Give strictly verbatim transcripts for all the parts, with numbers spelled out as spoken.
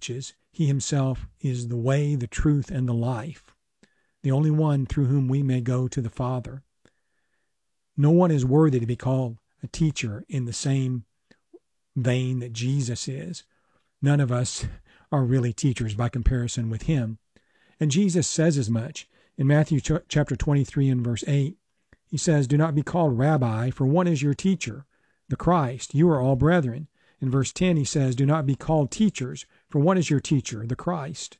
teaches. He himself is the way, the truth, and the life, the only one through whom we may go to the Father. No one is worthy to be called a teacher in the same vein that Jesus is. None of us are really teachers by comparison with him. And Jesus says as much. In Matthew ch- chapter twenty-three and verse eight, he says, "Do not be called rabbi, for one is your teacher, the Christ. You are all brethren." In verse ten, he says, "Do not be called teachers, for one is your teacher, the Christ."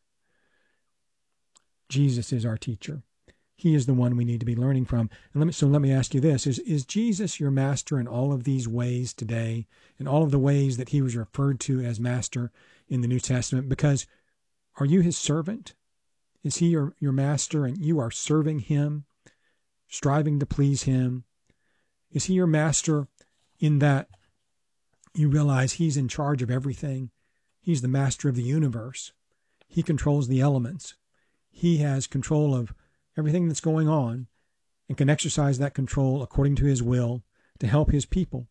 Jesus is our teacher. He is the one we need to be learning from. And let me, so let me ask you this. Is, is Jesus your master in all of these ways today, in all of the ways that he was referred to as master in the New Testament? Because are you his servant? Is he your, your master and you are serving him, striving to please him? Is he your master in that you realize he's in charge of everything? He's the master of the universe. He controls the elements. He has control of everything that's going on and can exercise that control according to his will to help his people.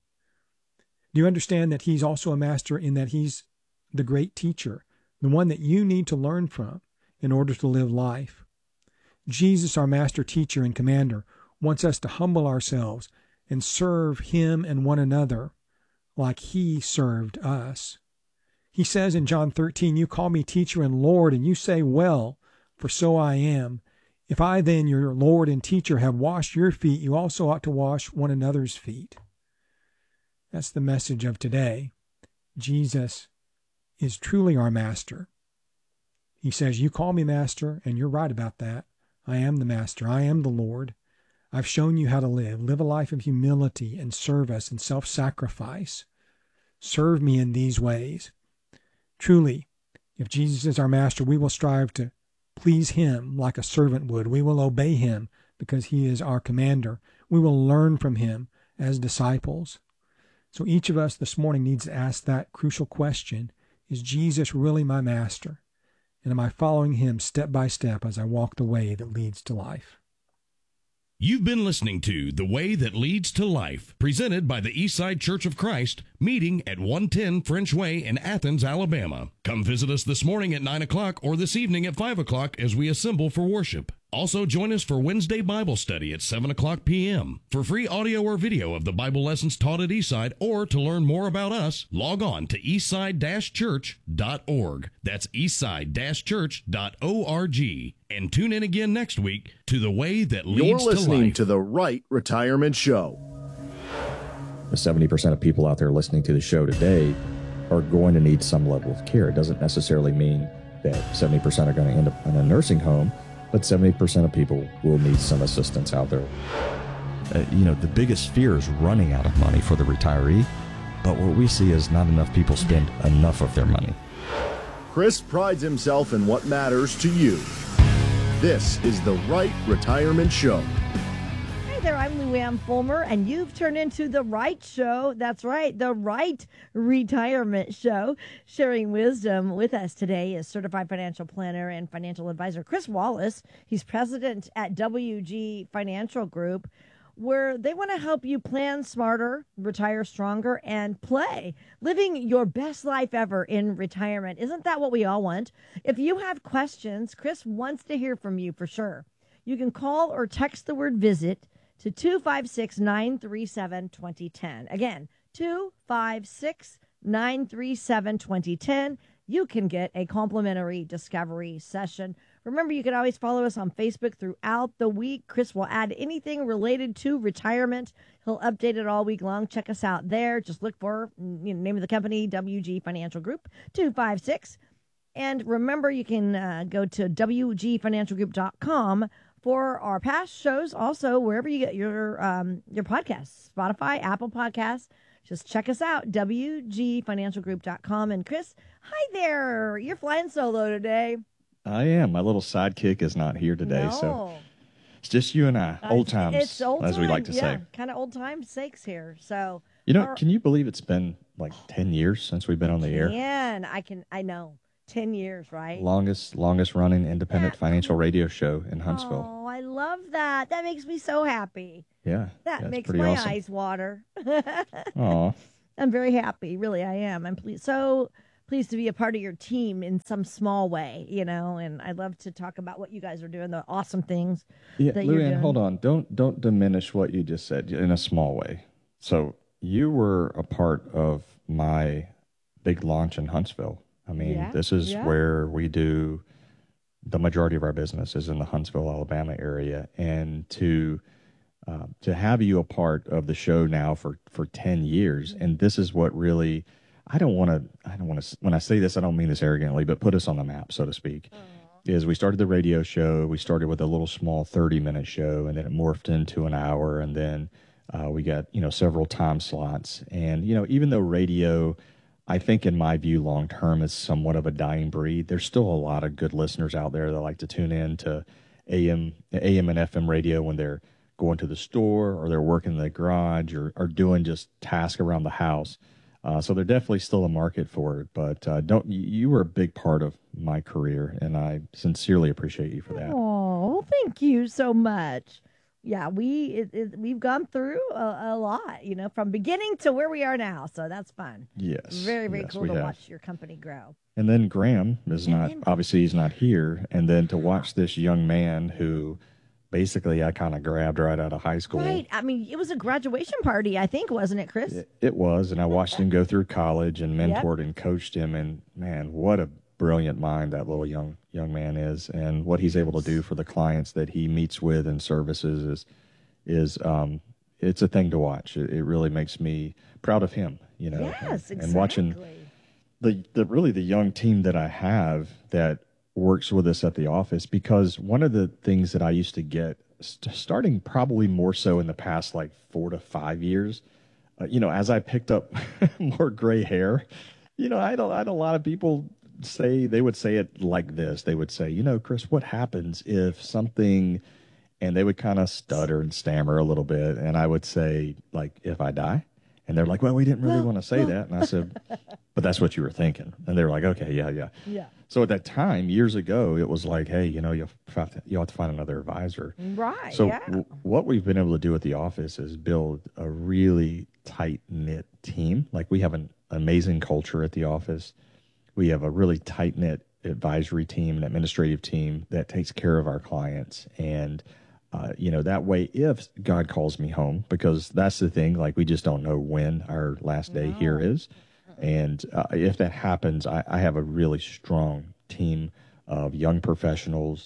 Do you understand that he's also a master in that he's the great teacher, the one that you need to learn from in order to live life? Jesus, our master teacher and commander, wants us to humble ourselves and serve him and one another like he served us. He says in John thirteen, "You call me teacher and Lord, and you say, well, for so I am. If I then, your Lord and teacher, have washed your feet, you also ought to wash one another's feet." That's the message of today. Jesus is truly our master. He says, "You call me master," and you're right about that. I am the master. I am the Lord. I've shown you how to live. Live a life of humility and service and self-sacrifice. Serve me in these ways. Truly, if Jesus is our master, we will strive to please him like a servant would. We will obey him because he is our commander. We will learn from him as disciples. So each of us this morning needs to ask that crucial question: is Jesus really my master? And am I following him step by step as I walk the way that leads to life? You've been listening to The Way That Leads to Life, presented by the Eastside Church of Christ, meeting at one ten French Way in Athens, Alabama. Come visit us this morning at nine o'clock or this evening at five o'clock as we assemble for worship. Also, join us for Wednesday Bible study at seven o'clock p.m. For free audio or video of the Bible lessons taught at Eastside, or to learn more about us, log on to eastside dash church dot org. That's eastside dash church dot org. And tune in again next week to The Way That Leads to Life. You're listening to The Right Retirement Show. The seventy percent of people out there listening to the show today are going to need some level of care. It doesn't necessarily mean that seventy percent are going to end up in a nursing home, but seventy percent of people will need some assistance out there. Uh, you know, the biggest fear is running out of money for the retiree, but what we see is not enough people spend enough of their money. Chris prides himself in what matters to you. This is The Right Retirement Show. Hey there, I'm Lou Ann Fulmer, and you've turned into The Right Show. That's right, The Right Retirement Show. Sharing wisdom with us today is certified financial planner and financial advisor Chris Wallace. He's president at W G Financial Group, where they want to help you plan smarter, retire stronger, and play, living your best life ever in retirement. Isn't that what we all want? If you have questions, Chris wants to hear from you for sure. You can call or text the word VISIT to two five six, nine three seven, two zero one zero. Again, two five six, nine three seven, two zero one zero. You can get a complimentary discovery session. Remember, you can always follow us on Facebook throughout the week. Chris will add anything related to retirement. He'll update it all week long. Check us out there. Just look for, you know, name of the company, W G Financial Group, two five six. And remember, you can uh, go to w g financial group dot com for our past shows. Also, wherever you get your um, your podcasts, Spotify, Apple Podcasts. Just check us out, w g financial group dot com. And Chris, hi there. You're flying solo today. I am. My little sidekick is not here today, no. so it's just you and I. Uh, old times, it's old as time, we like to yeah, say. Kind of old times sakes here. So You know, our, can you believe it's been like ten years since we've been on the air? Man, I can. I know. ten years, right? Longest, longest running independent That- financial radio show in Huntsville. Oh, I love that. That makes me so happy. Yeah. That yeah, makes pretty my awesome. eyes water. Aw. I'm very happy. Really, I am. I'm pleased. So pleased to be a part of your team in some small way, you know, and I love to talk about what you guys are doing, the awesome things Yeah, that you're Luann, doing. hold on. Don't don't diminish what you just said in a small way. So you were a part of my big launch in Huntsville. I mean, Yeah, this is yeah. where we do the majority of our business is in the Huntsville, Alabama area, and to uh, to have you a part of the show now for for ten years, and this is what really. I don't want to, I don't want to, when I say this, I don't mean this arrogantly, but put us on the map, so to speak, is we started the radio show. We started with a little small thirty minute show, and then it morphed into an hour. And then uh, we got, you know, several time slots. And, you know, even though radio, I think in my view, long term is somewhat of a dying breed, there's still a lot of good listeners out there that like to tune in to A M, A M and F M radio when they're going to the store or they're working in the garage or, or doing just tasks around the house. Uh, so there's definitely still a market for it, but uh, don't you, you were a big part of my career, and I sincerely appreciate you for that. Oh, thank you so much. Yeah, we it, it, we've gone through a, a lot, you know, from beginning to where we are now. So that's fun. Yes, Very, very yes, cool we to have. watch your company grow. And then Graham is And not then- obviously he's not here, and then to watch this young man who basically I kind of grabbed right out of high school. Right. I mean, it was a graduation party, I think, wasn't it, Chris? It, it was, and I watched him go through college and Yep. mentored and coached him, and man, what a brilliant mind that little young young man is, and what he's able to do for the clients that he meets with and services is is um it's a thing to watch. It, it really makes me proud of him, you know. Yes, and, exactly. and watching the the really the young team that I have that works with us at the office, because one of the things that I used to get st- starting probably more so in the past like four to five years, uh, you know, as I picked up more gray hair, you know, I had, a, I had a lot of people say, they would say it like this. They would say, you know, Chris, what happens if something, and they would kind of stutter and stammer a little bit. And I would say, like, if I die? And they're like, well, we didn't really want to say that. And I said, but that's what you were thinking. And they were like, okay, yeah, yeah. Yeah. So at that time, years ago, it was like, hey, you know, you'll have to, you'll have to find another advisor. Right. So yeah. w- what we've been able to do at the office is build a really tight-knit team. Like, we have an amazing culture at the office. We have a really tight-knit advisory team, an administrative team that takes care of our clients. And, uh, you know, that way, if God calls me home, because that's the thing, like, we just don't know when our last day here is. And uh, if that happens, I, I have a really strong team of young professionals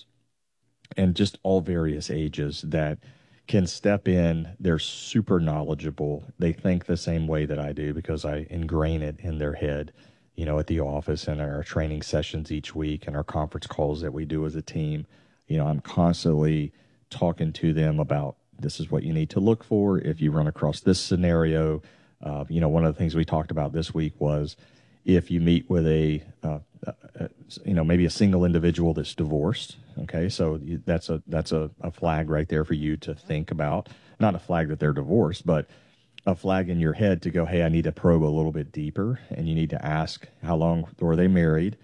and just all various ages that can step in. They're super knowledgeable. They think the same way that I do because I ingrain it in their head, you know, at the office and our training sessions each week and our conference calls that we do as a team. You know, I'm constantly talking to them about this is what you need to look for if you run across this scenario. Uh, you know, one of the things we talked about this week was if you meet with a, uh, uh, you know, maybe a single individual that's divorced. Okay, so you, that's a that's a, a flag right there for you to think about. Not a flag that they're divorced, but a flag in your head to go, hey, I need to probe a little bit deeper, and you need to ask how long were they married?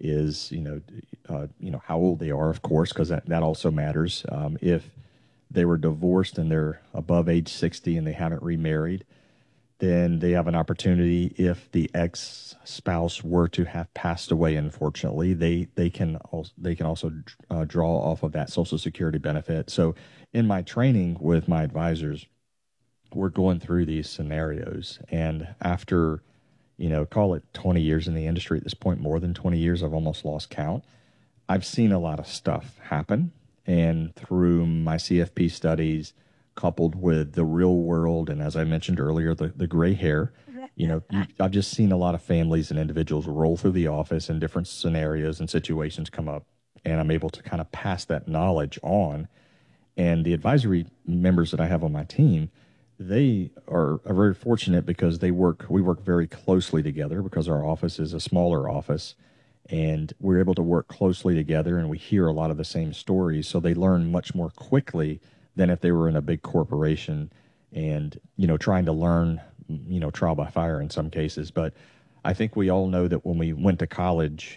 Is you know, uh, you know how old they are, of course, because that that also matters. Um, if they were divorced and they're above age sixty and they haven't remarried, then they have an opportunity. If the ex-spouse were to have passed away, unfortunately, they they can also, they can also uh, draw off of that Social Security benefit. So in my training with my advisors, we're going through these scenarios. And after, you know, call it twenty years in the industry at this point, more than twenty years, I've almost lost count. I've seen a lot of stuff happen. And through my C F P studies, coupled with the real world, and as I mentioned earlier, the, the gray hair, you know, you, I've just seen a lot of families and individuals roll through the office and different scenarios and situations come up, and I'm able to kind of pass that knowledge on. And the advisory members that I have on my team, they are, are very fortunate because they work, we work very closely together because our office is a smaller office. And we're able to work closely together, and we hear a lot of the same stories. So they learn much more quickly than if they were in a big corporation and, you know, trying to learn, you know, trial by fire in some cases. But I think we all know that when we went to college,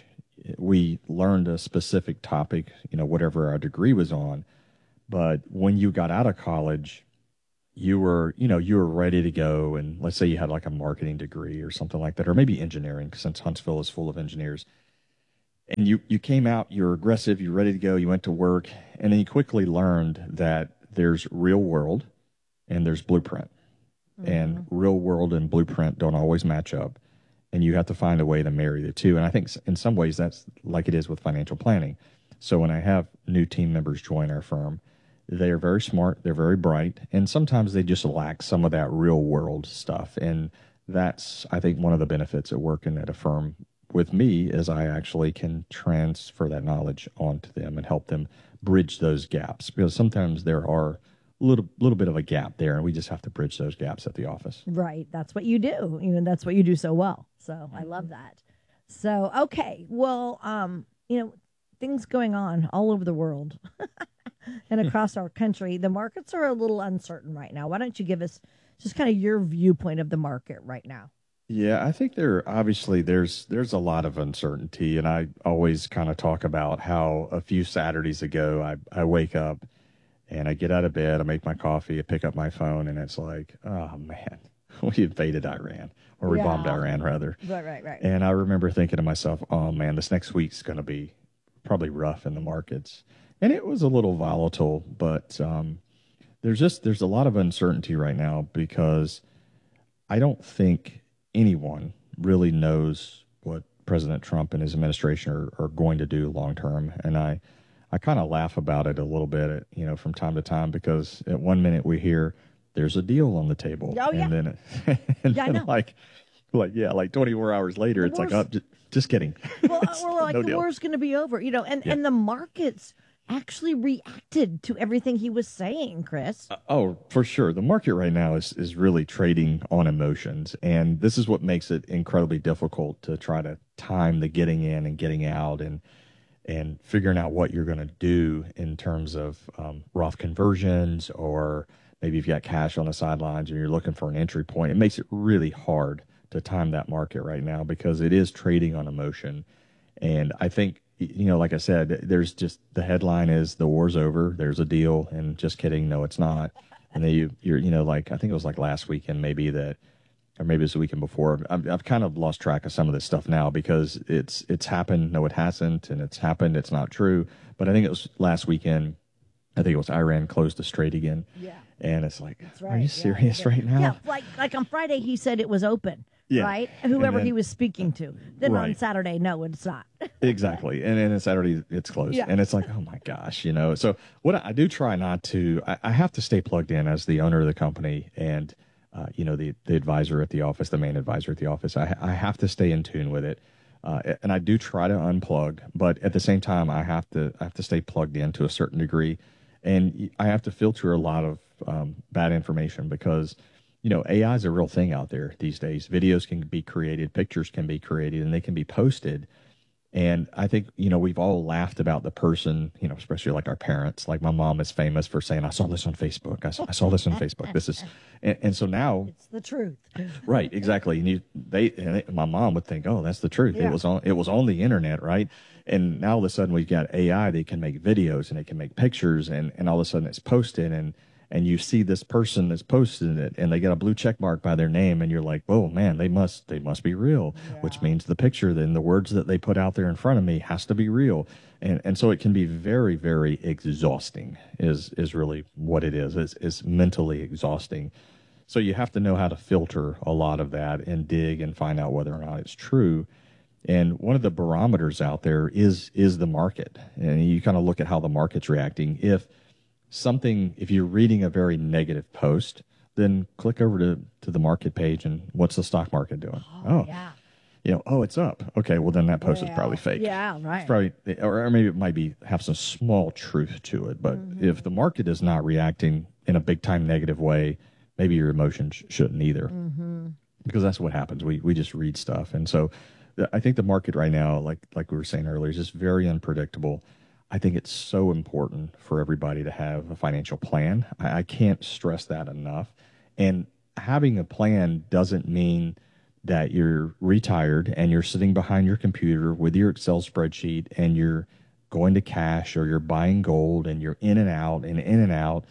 we learned a specific topic, you know, whatever our degree was on. But when you got out of college, you were, you know, you were ready to go, and let's say you had like a marketing degree or something like that, or maybe engineering, since Huntsville is full of engineers. And you, you came out, you're aggressive, you're ready to go, you went to work, and then you quickly learned that there's real world and there's blueprint. Mm-hmm. And real world and blueprint don't always match up. And you have to find a way to marry the two. And I think in some ways that's like it is with financial planning. So when I have new team members join our firm, they are very smart, they're very bright, and sometimes they just lack some of that real world stuff. And that's, I think, one of the benefits of working at a firm with me is I actually can transfer that knowledge onto them and help them bridge those gaps, because sometimes there are a little little bit of a gap there, and we just have to bridge those gaps at the office. Right. That's what you do. You know, that's what you do so well. So I love that. So, okay. Well, um, you know, things going on all over the world and across our country. The markets are a little uncertain right now. Why don't you give us just kind of your viewpoint of the market right now? Yeah, I think there obviously there's there's a lot of uncertainty, and I always kind of talk about how a few Saturdays ago I, I wake up and I get out of bed, I make my coffee, I pick up my phone, and it's like, oh man, we invaded Iran, or we yeah. bombed Iran rather. Right, right, right. And I remember thinking to myself, oh man, this next week's going to be probably rough in the markets. And it was a little volatile, but um, there's just there's a lot of uncertainty right now, because I don't think anyone really knows what President Trump and his administration are, are going to do long term. And I, I kind of laugh about it a little bit, you know, from time to time, because at one minute we hear there's a deal on the table. Oh, yeah. And then, it, and yeah, then like, like, yeah, like twenty-four hours later, the it's war's, like, oh, just, just kidding. Well, we're like, no the deal. War's going to be over, you know, and, yeah. and the markets actually reacted to everything he was saying, Chris. Uh, oh, for sure. The market right now is, is really trading on emotions. And this is what makes it incredibly difficult to try to time the getting in and getting out, and and figuring out what you're going to do in terms of um, Roth conversions, or maybe you've got cash on the sidelines and you're looking for an entry point. It makes it really hard to time that market right now, because it is trading on emotion. And I think, you know, like I said, there's just, the headline is the war's over, there's a deal, and just kidding, no, it's not. And then you, you're, you know, like, I think it was like last weekend maybe that, or maybe it was the weekend before. I've, I've kind of lost track of some of this stuff now, because it's, it's happened, no, it hasn't, and it's happened, it's not true. But I think it was last weekend, I think it was Iran closed the strait again. Yeah. And it's like, right. Are you serious yeah. right now? Yeah, like, like on Friday he said it was open. Yeah. Right? Whoever then, he was speaking to. Then right. on Saturday, no, it's not. Exactly. And then on Saturday, it's closed. Yeah. And it's like, oh my gosh, you know. So what I, I do try not to, I, I have to stay plugged in as the owner of the company, and, uh, you know, the, the advisor at the office, the main advisor at the office. I, I have to stay in tune with it. Uh, and I do try to unplug, but at the same time, I have to, I have to stay plugged in to a certain degree. And I have to filter a lot of um, bad information, because you know, A I is a real thing out there these days. Videos can be created, pictures can be created, and they can be posted. And I think, you know, we've all laughed about the person, you know, especially like our parents. Like my mom is famous for saying, I saw this on Facebook. I saw, I saw this on Facebook. This is, and, and so now. It's the truth. Right, exactly. And you, they, and it, my mom would think, oh, that's the truth. Yeah. It was on, it was on the internet, right? And now all of a sudden we've got A I that can make videos and it can make pictures, and, and all of a sudden it's posted, and and you see this person that's posted it, and they get a blue check mark by their name, and you're like, oh man, they must they must be real, yeah. Which means the picture, then the words that they put out there in front of me has to be real. And and so it can be very, very exhausting is is really what it is. It's, it's mentally exhausting. So you have to know how to filter a lot of that and dig and find out whether or not it's true. And one of the barometers out there is is the market. And you kind of look at how the market's reacting. If something, if you're reading a very negative post, then click over to, to the market page, and what's the stock market doing? Oh, oh yeah. You know, oh, it's up. Okay, well then that post yeah. is probably fake. Yeah, right. It's probably, or, or maybe it might be have some small truth to it. But mm-hmm. if the market is not reacting in a big time negative way, maybe your emotions shouldn't either, mm-hmm. because that's what happens. We we just read stuff, and so I think the market right now, like like we were saying earlier, is just very unpredictable. I think it's so important for everybody to have a financial plan. I, I can't stress that enough. And having a plan doesn't mean that you're retired and you're sitting behind your computer with your Excel spreadsheet and you're going to cash, or you're buying gold and you're in and out and in and out.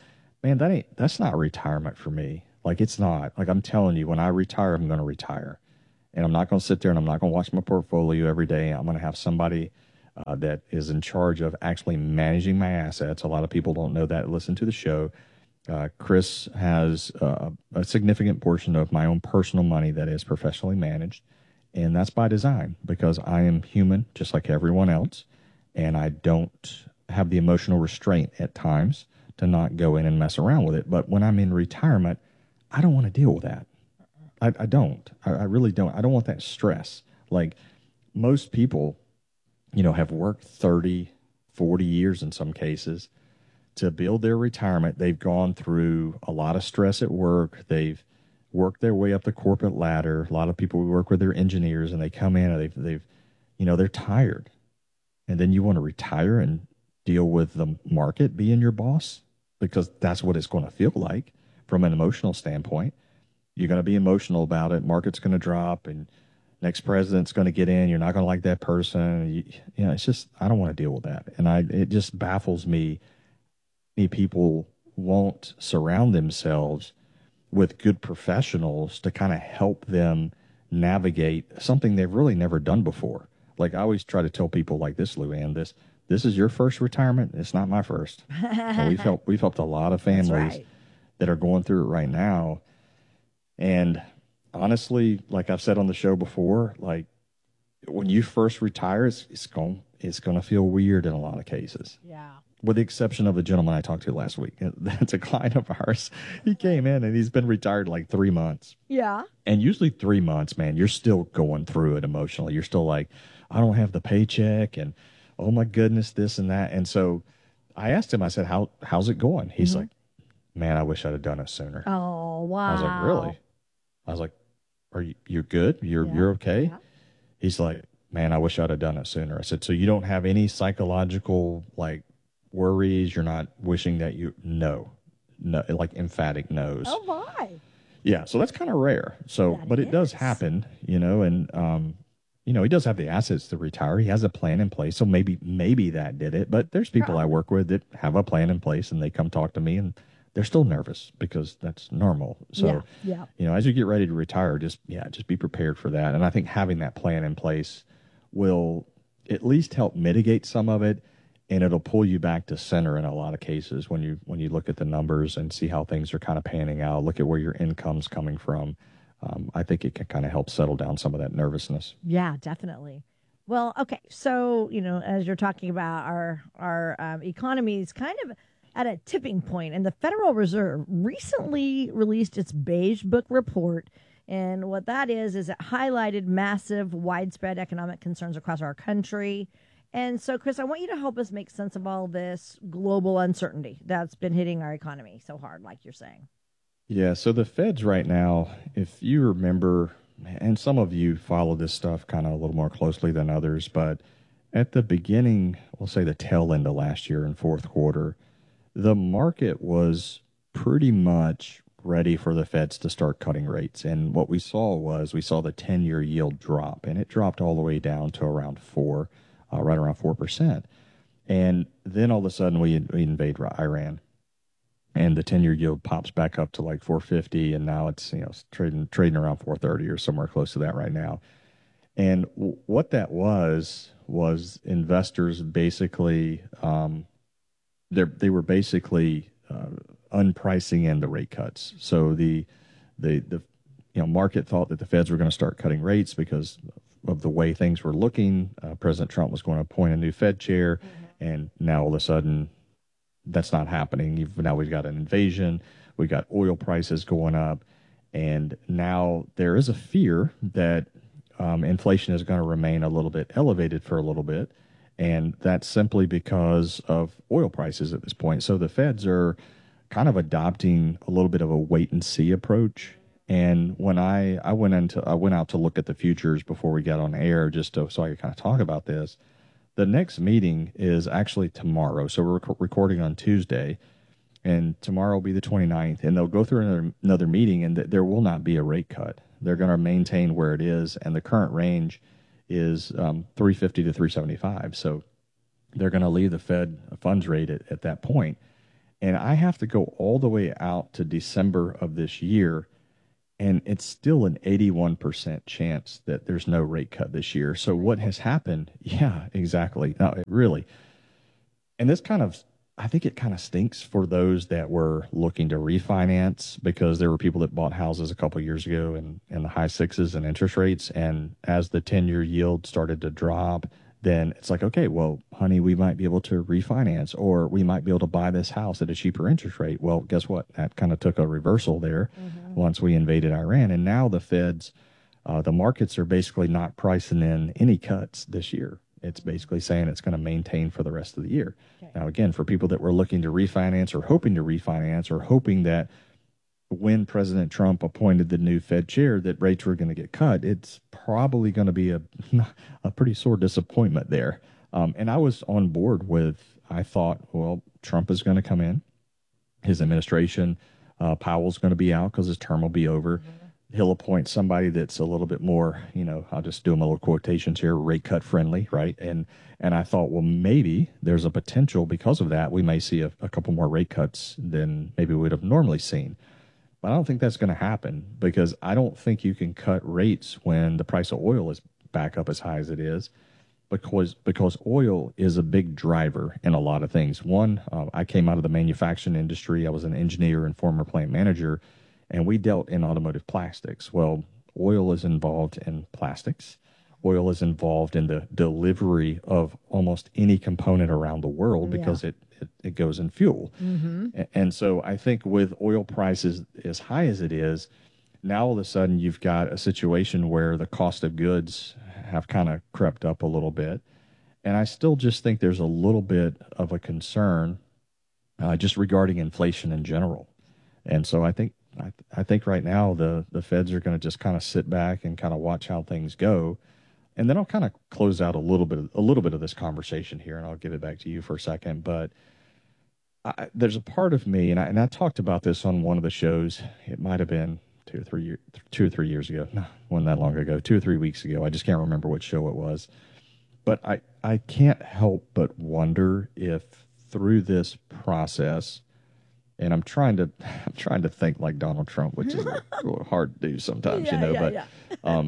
man, that ain't, that's not retirement for me. Like, it's not. Like, I'm telling you, when I retire, I'm going to retire. And I'm not going to sit there and I'm not going to watch my portfolio every day. I'm going to have somebody uh, that is in charge of actually managing my assets. A lot of people don't know that. Listen to the show. Uh, Chris has uh, a significant portion of my own personal money that is professionally managed. And that's by design, because I am human just like everyone else. And I don't have the emotional restraint at times to not go in and mess around with it. But when I'm in retirement, I don't want to deal with that. I, I don't. I, I really don't. I don't want that stress. Like, most people, you know, have worked thirty, forty years in some cases to build their retirement. They've gone through a lot of stress at work. They've worked their way up the corporate ladder. A lot of people work with their engineers, and they come in and they've, they've, you know, they're tired. And then you want to retire and deal with the market being your boss, because that's what it's going to feel like from an emotional standpoint. You're going to be emotional about it. Market's going to drop, and next president's going to get in. You're not going to like that person. You, you know, it's just, I don't want to deal with that. And I, it just baffles me. Many people won't surround themselves with good professionals to kind of help them navigate something they've really never done before. Like, I always try to tell people like this, Luann, this, this is your first retirement. It's not my first. And we've helped, we've helped a lot of families right. that are going through it right now. And honestly, like I've said on the show before, like, when you first retire, it's, it's going, it's going to feel weird in a lot of cases. Yeah. With the exception of the gentleman I talked to last week. That's a client of ours. He came in and he's been retired like three months. Yeah. And usually three months, man, you're still going through it emotionally. You're still like, I don't have the paycheck, and oh my goodness, this and that. And so I asked him, I said, How how's it going? He's mm-hmm. like, man, I wish I'd have done it sooner. Oh, wow. I was like, really? I was like, are you, you're good? You're, yeah. you're okay? Yeah. He's like, man, I wish I'd have done it sooner. I said, so you don't have any psychological, like, worries? You're not wishing that you, no, no, like emphatic no's. Oh, my. Yeah. So that's kind of rare. So, that but is. It does happen, you know, and, um, you know, he does have the assets to retire. He has a plan in place. So maybe, maybe that did it. But there's people I work with that have a plan in place, and they come talk to me and they're still nervous, because that's normal. So, yeah, yeah. you know, as you get ready to retire, just, yeah, just be prepared for that. And I think having that plan in place will at least help mitigate some of it. And it'll pull you back to center in a lot of cases when you, when you look at the numbers and see how things are kind of panning out, look at where your income's coming from. Um, I think it can kind of help settle down some of that nervousness. Yeah, definitely. Well, okay. So, you know, as you're talking about, our, our um, economy is kind of at a tipping point, and the Federal Reserve recently released its Beige Book report. And what that is, is it highlighted massive, widespread economic concerns across our country. And so, Chris, I want you to help us make sense of all this global uncertainty that's been hitting our economy so hard, like you're saying. Yeah, so the Feds right now, if you remember, and some of you follow this stuff kind of a little more closely than others, but at the beginning, we'll say the tail end of last year in fourth quarter, the market was pretty much ready for the Feds to start cutting rates. And what we saw was we saw the ten-year yield drop, and it dropped all the way down to around four, uh, right around four percent. And then all of a sudden we, we invade Iran. And the ten-year yield pops back up to like four fifty, and now it's, you know, trading trading around four thirty or somewhere close to that right now. And w- what that was was investors basically um, they they were basically uh, unpricing in the rate cuts. So the the the you know market thought that the Feds were going to start cutting rates because of the way things were looking. Uh, President Trump was going to appoint a new Fed chair, mm-hmm. and now all of a sudden, that's not happening. You've, now we've got an invasion. We've got oil prices going up. And now there is a fear that um, inflation is going to remain a little bit elevated for a little bit. And that's simply because of oil prices at this point. So the Feds are kind of adopting a little bit of a wait and see approach. And when I, I went into I went out to look at the futures before we got on air, just to, so I could kind of talk about this. The next meeting is actually tomorrow. So we're rec- recording on Tuesday, and tomorrow will be the twenty-ninth, and they'll go through another, another meeting, and th- there will not be a rate cut. They're going to maintain where it is, and the current range is um, three fifty to three seventy-five. So they're going to leave the Fed funds rate at, at that point. And I have to go all the way out to December of this year, and it's still an eighty-one percent chance that there's no rate cut this year. So what has happened? Yeah, exactly. No, it really. And this kind of, I think it kind of stinks for those that were looking to refinance, because there were people that bought houses a couple of years ago in, in the high sixes and interest rates. And as the ten-year yield started to drop, then it's like, okay, well, honey, we might be able to refinance, or we might be able to buy this house at a cheaper interest rate. Well, guess what? That kind of took a reversal there mm-hmm. once we invaded Iran. And now the Feds, uh, the markets are basically not pricing in any cuts this year. It's basically saying it's going to maintain for the rest of the year. Okay. Now, again, for people that were looking to refinance or hoping to refinance or hoping that when President Trump appointed the new Fed chair that rates were going to get cut, it's probably going to be a a pretty sore disappointment there. Um, and I was on board with, I thought, well, Trump is going to come in. His administration, uh, Powell's going to be out because his term will be over. Mm-hmm. He'll appoint somebody that's a little bit more, you know, I'll just do them a little quotations here, rate cut friendly, right? And and I thought, well, maybe there's a potential because of that. We may see a, a couple more rate cuts than maybe we would have normally seen. But I don't think that's going to happen, because I don't think you can cut rates when the price of oil is back up as high as it is, because because oil is a big driver in a lot of things. One, uh, I came out of the manufacturing industry. I was an engineer and former plant manager, and we dealt in automotive plastics. Well, oil is involved in plastics. Oil is involved in the delivery of almost any component around the world because yeah. it It, it goes in fuel. Mm-hmm. And so I think with oil prices as high as it is, now all of a sudden you've got a situation where the cost of goods have kind of crept up a little bit. And I still just think there's a little bit of a concern uh, just regarding inflation in general. And so I think I, I think right now the, the Feds are going to just kind of sit back and kind of watch how things go. And then I'll kind of close out a little bit, of, a little bit of this conversation here, and I'll give it back to you for a second. But I, there's a part of me, and I, and I talked about this on one of the shows. It might have been two or three years, two or three years ago. No, wasn't that long ago. Two or three weeks ago. I just can't remember what show it was. But I, I can't help but wonder if through this process, and I'm trying to, I'm trying to think like Donald Trump, which is hard to do sometimes, yeah, you know. Yeah, but, yeah. um,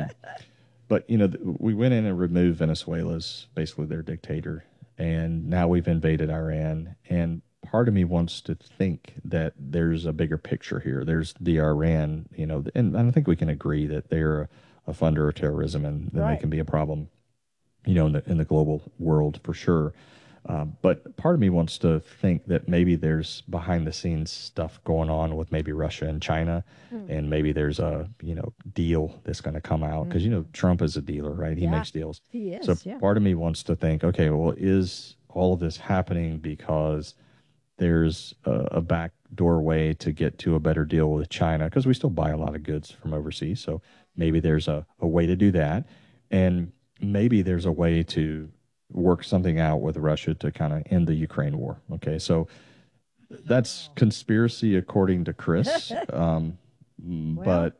but you know, we went in and removed Venezuela's basically their dictator, and now we've invaded Iran, and part of me wants to think that there's a bigger picture here. There's the Iran, you know, and I think we can agree that they're a, a funder of terrorism, and that right. they can be a problem, you know, in the in the global world for sure. Um, but part of me wants to think that maybe there's behind the scenes stuff going on with maybe Russia and China, mm. and maybe there's a, you know, deal that's going to come out, because, mm. you know, Trump is a dealer, right? He yeah, makes deals. He is. So yeah. part of me wants to think, okay, well, is all of this happening because there's a, a back doorway to get to a better deal with China? Because we still buy a lot of goods from overseas. So maybe there's a, a way to do that. And maybe there's a way to work something out with Russia to kind of end the Ukraine war. Okay, so that's conspiracy according to Chris, um, well. but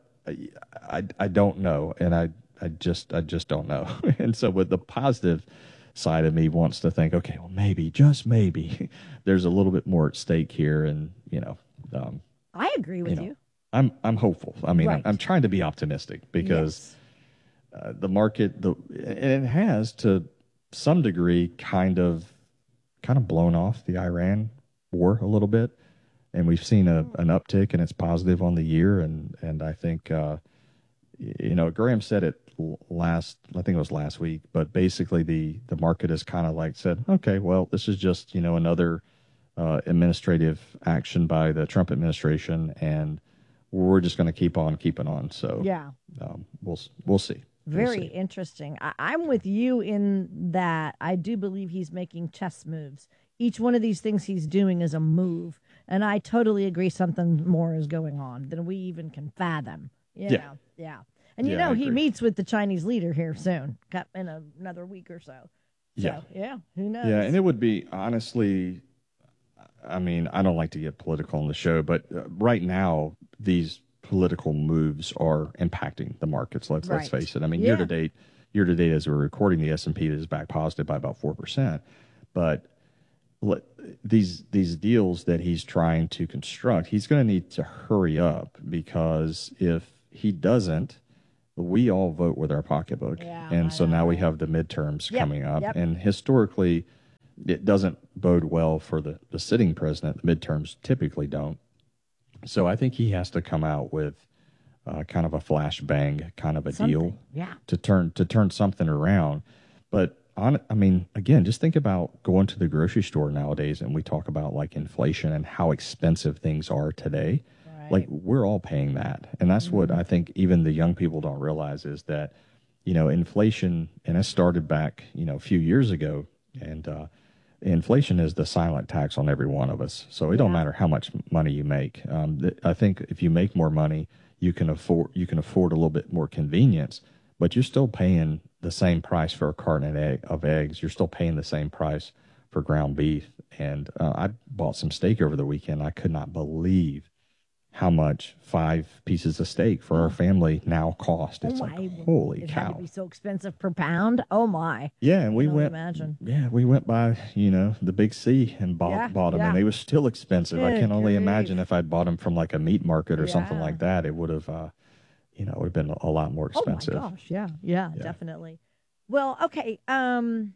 I, I don't know, and I I just I just don't know. And so, with the positive side of me wants to think, okay, well, maybe, just maybe, there's a little bit more at stake here, and you know, um, I agree with you. Know, you. I'm I'm hopeful. I mean, right. I'm, I'm trying to be optimistic, because yes. uh, the market, the and it has to some degree kind of kind of blown off the Iran war a little bit, and we've seen a, an uptick, and it's positive on the year, and and I think uh, you know, Graham said it last, I think it was last week, but basically the the market has kind of like said, okay, well, this is just, you know, another uh, administrative action by the Trump administration, and we're just going to keep on keeping on. So yeah, um, we'll we'll see. Very we'll see. interesting. I, I'm with you in that I do believe he's making chess moves. Each one of these things he's doing is a move. And I totally agree something more is going on than we even can fathom. You yeah. know? Yeah. And you yeah, know, he meets with the Chinese leader here soon, in a, another week or so. So, yeah. yeah, who knows? Yeah, and it would be, honestly, I mean, I don't like to get political on the show, but uh, right now, these political moves are impacting the markets. Let's right. let's face it. I mean, yeah. year to date, year to date, as we're recording, the S and P is back positive by about four percent. But let, these these deals that he's trying to construct, he's going to need to hurry up, because if he doesn't, we all vote with our pocketbook. Yeah, and I so know, now we right? have the midterms Yep, coming up. yep. And historically, it doesn't bode well for the, the sitting president. The midterms typically don't. So I think he has to come out with uh, kind of a flash bang kind of a Something. deal Yeah. to turn to turn something around. But on, I mean, again, just think about going to the grocery store nowadays, and we talk about like inflation and how expensive things are today. Right. Like, we're all paying that. And that's what I think even the young people don't realize, is that, you know, inflation, and it started back, you know, a few years ago, and uh, inflation is the silent tax on every one of us. So it don't Yeah. matter how much money you make. Um, th- I think if you make more money, you can afford you can afford a little bit more convenience, but you're still paying the same price for a carton of, egg, of eggs. You're still paying the same price for ground beef. And uh, I bought some steak over the weekend. I could not believe how much five pieces of steak for our family now cost. Oh It's my! like, holy it had cow. to be so expensive per pound. Oh my! Yeah, and we can only went. imagine. Yeah, we went by, you know, the Big C and bought Yeah, bought them, yeah. and they were still expensive. I Good can only grief. imagine if I'd bought them from like a meat market or something Yeah. like that, it would have, uh, you know, it would have been a lot more expensive. Oh my gosh! Yeah, yeah, Yeah. definitely. Well, okay. Um,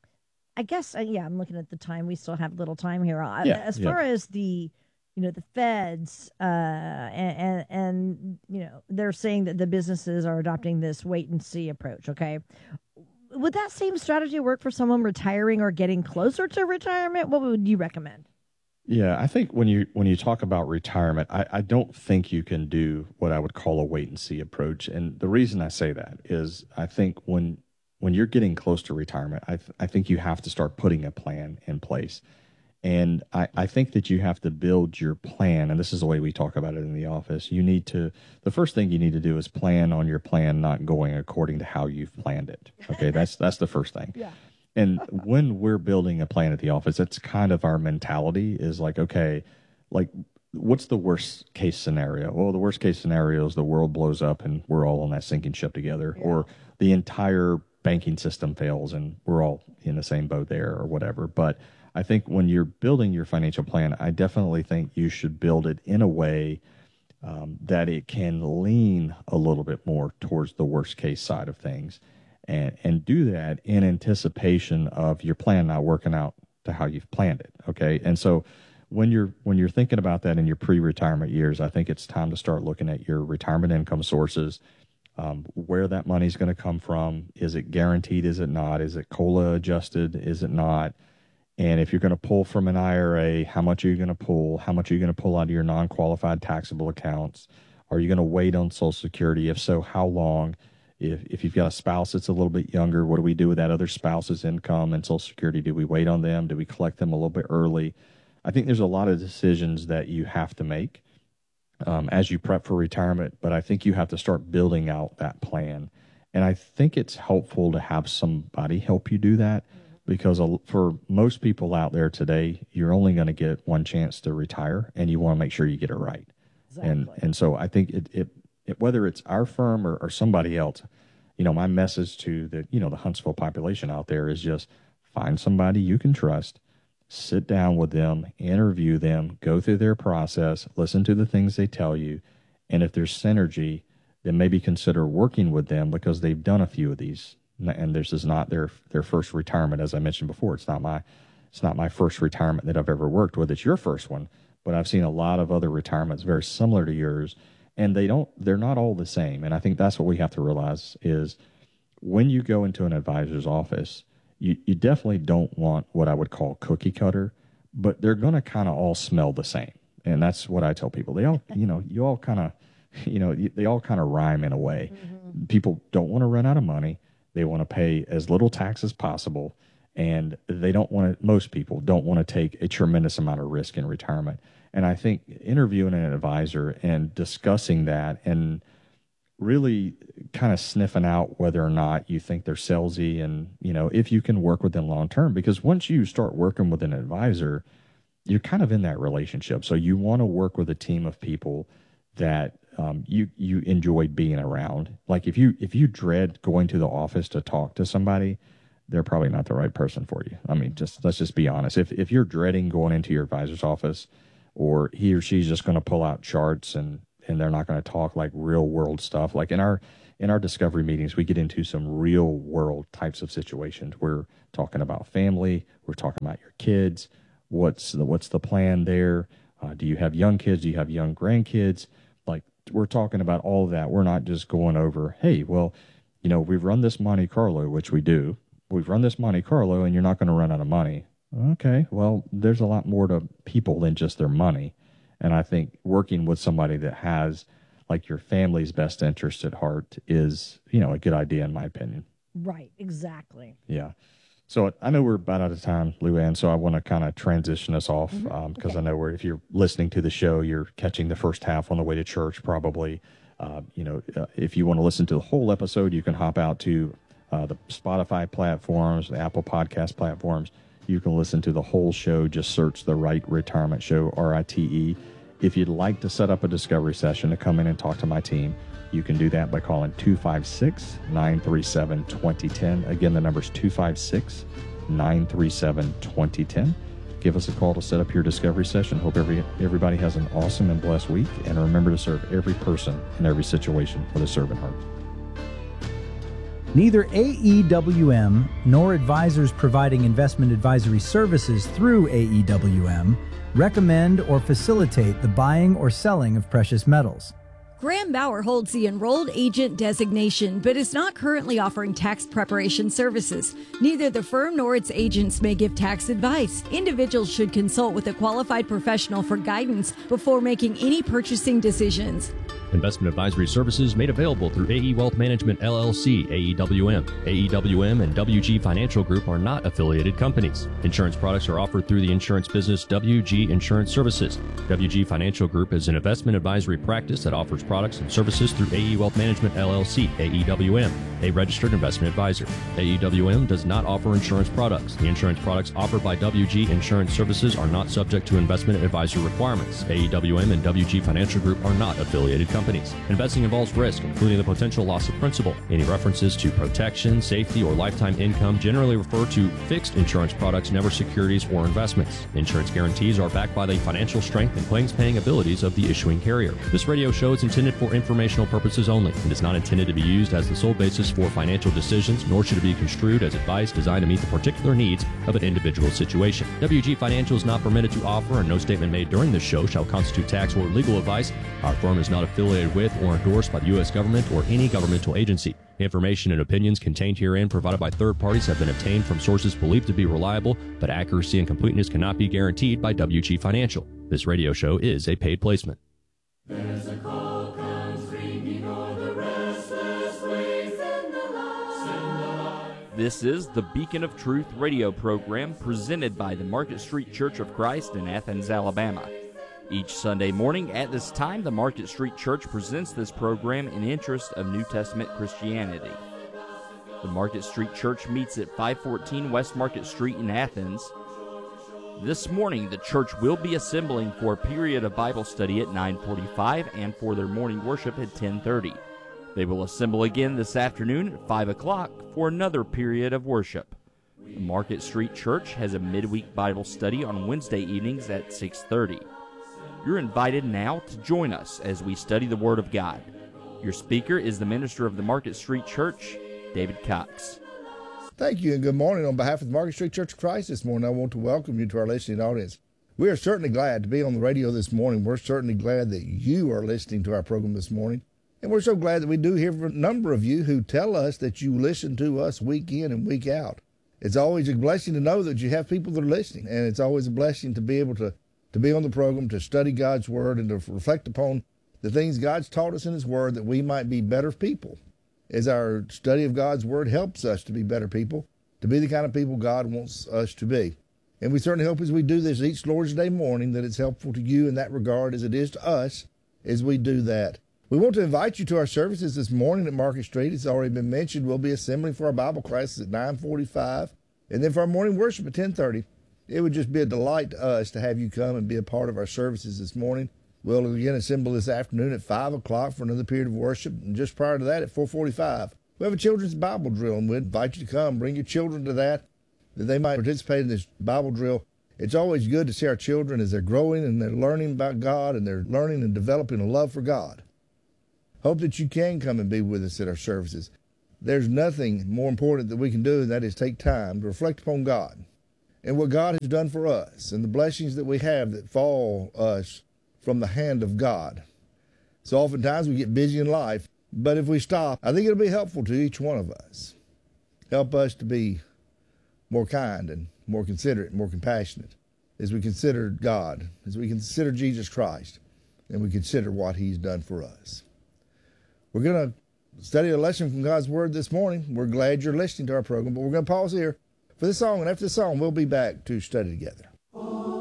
I guess uh, yeah. I'm looking at the time. We still have little time here. Uh, Yeah, as yeah. far as the, you know, the feds, uh, and, and and you know, they're saying that the businesses are adopting this wait and see approach. Okay. Would that same strategy work for someone retiring or getting closer to retirement? What would you recommend? Yeah, I think when you when you talk about retirement, I, I don't think you can do what I would call a wait and see approach. And the reason I say that is I think when when you're getting close to retirement, I th- I think you have to start putting a plan in place. And I, I think that you have to build your plan, and this is the way we talk about it in the office. You need to, the first thing you need to do is plan on your plan not going according to how you've planned it. Okay, that's that's the first thing. Yeah. And when we're building a plan at the office, it's kind of our mentality is like, okay, like, what's the worst case scenario? Well, the worst case scenario is the world blows up and we're all on that sinking ship together, Yeah. or the entire banking system fails and we're all in the same boat there, or whatever. But I think when you're building your financial plan, I definitely think you should build it in a way um, that it can lean a little bit more towards the worst case side of things, and and do that in anticipation of your plan not working out to how you've planned it. Okay, and so when you're when you're thinking about that in your pre-retirement years, I think it's time to start looking at your retirement income sources. Um, where that money's going to come from. Is it guaranteed? Is it not? Is it COLA adjusted? Is it not? And if you're going to pull from an I R A, how much are you going to pull? How much are you going to pull out of your non-qualified taxable accounts? Are you going to wait on Social Security? If so, how long? If if you've got a spouse that's a little bit younger, what do we do with that other spouse's income and Social Security? Do we wait on them? Do we collect them a little bit early? I think there's a lot of decisions that you have to make um, as you prep for retirement, but I think you have to start building out that plan. And I think it's helpful to have somebody help you do that, because a- for most people out there today, you're only going to get one chance to retire, and you want to make sure you get it right. And Exactly. and so I think it, it, it whether it's our firm or, or somebody else, you know, my message to the, you know, the Huntsville population out there is just find somebody you can trust, sit down with them, interview them, go through their process, listen to the things they tell you. And if there's synergy, then maybe consider working with them, because they've done a few of these. And this is not their their first retirement. As I mentioned before, it's not my it's not my first retirement that I've ever worked with. It's your first one. But I've seen a lot of other retirements very similar to yours, and they don't they're not all the same. And I think that's what we have to realize is when you go into an advisor's office, you, you definitely don't want what I would call cookie cutter, but they're going to kind of all smell the same. And that's what I tell people. They all, you know, you all kind of, you know, they all kind of rhyme in a way. Mm-hmm. People don't want to run out of money. They want to pay as little tax as possible. And they don't want to, most people don't want to take a tremendous amount of risk in retirement. And I think interviewing an advisor and discussing that and really kind of sniffing out whether or not you think they're salesy, and, you know, if you can work with them long term, because once you start working with an advisor, you're kind of in that relationship. So you want to work with a team of people that um, you you enjoy being around. Like if you if you dread going to the office to talk to somebody, they're probably not the right person for you. I mean, just let's just be honest. If if you're dreading going into your advisor's office, or he or she's just going to pull out charts and and they're not going to talk like real world stuff. Like in our in our discovery meetings, we get into some real world types of situations. We're talking about family. We're talking about your kids. What's the what's the plan there? Uh, do you have young kids? Do you have young grandkids? Like, we're talking about all of that. We're not just going over, hey, well, you know, we've run this Monte Carlo, which we do. We've run this Monte Carlo, and you're not going to run out of money. Okay, well, there's a lot more to people than just their money. And I think working with somebody that has, like, your family's best interest at heart is, you know, a good idea, in my opinion. Right, exactly. Yeah. So I know we're about out of time, Luann, so I want to kind of transition us off because mm-hmm. um, okay. I know we're, if you're listening to the show, you're catching the first half on the way to church probably. Uh, you know, uh, if you want to listen to the whole episode, you can hop out to uh, the Spotify platforms, the Apple Podcast platforms. You can listen to the whole show. Just search The Right Retirement Show, R I T E. If you'd like to set up a discovery session to come in and talk to my team, you can do that by calling two five six, nine three seven, two zero one zero. Again, the number is two five six, nine three seven, two zero one zero. Give us a call to set up your discovery session. Hope every everybody has an awesome and blessed week. And remember to serve every person in every situation with a servant heart. Neither A E W M nor advisors providing investment advisory services through A E W M recommend or facilitate the buying or selling of precious metals. Graham Bauer holds the enrolled agent designation, but is not currently offering tax preparation services. Neither the firm nor its agents may give tax advice. Individuals should consult with a qualified professional for guidance before making any purchasing decisions. Investment advisory services made available through A E Wealth Management, L L C, A E W M. A E W M and W G Financial Group are not affiliated companies. Insurance products are offered through the insurance business W G Insurance Services. W G Financial Group is an investment advisory practice that offers products and services through A E Wealth Management, L L C, A E W M, a registered investment advisor. A E W M does not offer insurance products. The insurance products offered by W G Insurance Services are not subject to investment advisor requirements. A E W M and W G Financial Group are not affiliated companies. Companies. Investing involves risk, including the potential loss of principal. Any references to protection, safety, or lifetime income generally refer to fixed insurance products, never securities or investments. Insurance guarantees are backed by the financial strength and claims-paying abilities of the issuing carrier. This radio show is intended for informational purposes only and is not intended to be used as the sole basis for financial decisions, nor should it be construed as advice designed to meet the particular needs of an individual situation. W G Financial is not permitted to offer, and no statement made during this show shall constitute tax or legal advice. Our firm is not affiliated with or endorsed by the U S government or any governmental agency. Information and opinions contained herein provided by third parties have been obtained from sources believed to be reliable, but accuracy and completeness cannot be guaranteed by W G Financial. This radio show is a paid placement. There's a call comes ringing o'er the restless waves and the light. This is the Beacon of Truth radio program presented by the Market Street Church of Christ in Athens, Alabama. Each Sunday morning at this time, the Market Street Church presents this program in interest of New Testament Christianity. The Market Street Church meets at five fourteen West Market Street in Athens. This morning, the church will be assembling for a period of Bible study at nine forty-five and for their morning worship at ten thirty. They will assemble again this afternoon at five o'clock for another period of worship. The Market Street Church has a midweek Bible study on Wednesday evenings at six thirty. You're invited now to join us as we study the Word of God. Your speaker is the minister of the Market Street Church, David Cox. Thank you and good morning. On behalf of the Market Street Church of Christ this morning, I want to welcome you to our listening audience. We are certainly glad to be on the radio this morning. We're certainly glad that you are listening to our program this morning. And we're so glad that we do hear from a number of you who tell us that you listen to us week in and week out. It's always a blessing to know that you have people that are listening, and it's always a blessing to be able to to be on the program, to study God's Word, and to reflect upon the things God's taught us in His Word that we might be better people. As our study of God's Word helps us to be better people, to be the kind of people God wants us to be. And we certainly hope as we do this each Lord's Day morning that it's helpful to you in that regard as it is to us as we do that. We want to invite you to our services this morning at Market Street. It's already been mentioned. We'll be assembling for our Bible classes at nine forty-five, and then for our morning worship at ten thirty. It would just be a delight to us to have you come and be a part of our services this morning. We'll again assemble this afternoon at five o'clock for another period of worship, and just prior to that at four forty-five We have a children's Bible drill, and we invite you to come. Bring your children to that, that they might participate in this Bible drill. It's always good to see our children as they're growing and they're learning about God and they're learning and developing a love for God. Hope that you can come and be with us at our services. There's nothing more important that we can do, and that is take time to reflect upon God and what God has done for us and the blessings that we have that fall us from the hand of God. So oftentimes we get busy in life, but if we stop, I think it'll be helpful to each one of us. Help us to be more kind and more considerate and more compassionate as we consider God, as we consider Jesus Christ, and we consider what he's done for us. We're going to study a lesson from God's Word this morning. We're glad you're listening to our program, but we're going to pause here for this song, and after the song, we'll be back to study together.